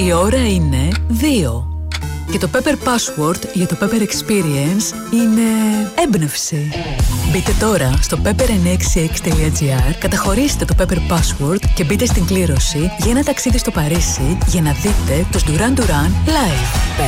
Η ώρα είναι 2. Και το Pepper Password για το Pepper Experience είναι έμπνευση. Μπείτε τώρα στο pepper966.gr, καταχωρήστε το Pepper Password και μπείτε στην κλήρωση για ένα ταξίδι στο Παρίσι για να δείτε τους Duran Duran live.